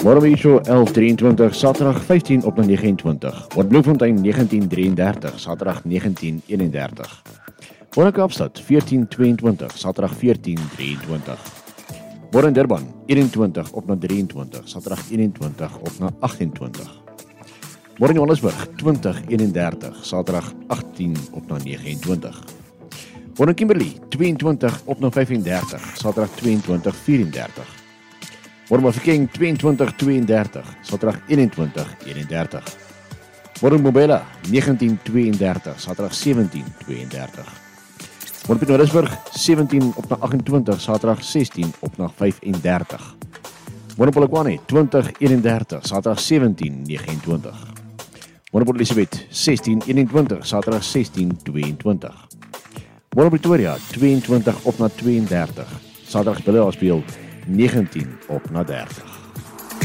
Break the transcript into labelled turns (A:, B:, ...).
A: Morgenmiddag 11:23, Saterdag 15 op na 29. Port Bloemfontein 19:33, Saterdag 19:31. Kaapstad 14:22, Saterdag 14:23. Morgen Durban 21 op na 23, Saterdag 21 op na 28. Morgen Johannesburg 20:31, Saterdag 18 op na 29. Morgen Kimberley 22 op na 35, Saterdag 22:34. Morgen Mafeking 22:32, Saterdag 21:31. Morgen Mobela 19:32, Saterdag 17:32. Morgen Pietermaritzburg 17 op na 28, Saterdag 16 op na 35. Morgen Polokwane 20:31, Saterdag 17:29. Morgen Port Elizabeth 16:21, Saterdag 16:22. Morgen Pretoria 22 op na 32, Saterdag Bellville 19 op na 30.